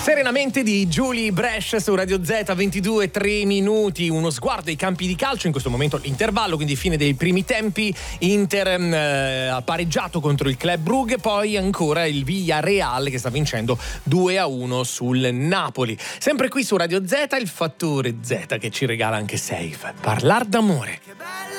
Serenamente di Julie Bresh su Radio Z, 22, 3 minuti, uno sguardo ai campi di calcio, in questo momento l'intervallo, quindi fine dei primi tempi. Inter ha pareggiato contro il Club Brugge, poi ancora il Villarreal che sta vincendo 2-1 sul Napoli. Sempre qui su Radio Z, il fattore Z che ci regala anche Safe. Parlar d'amore.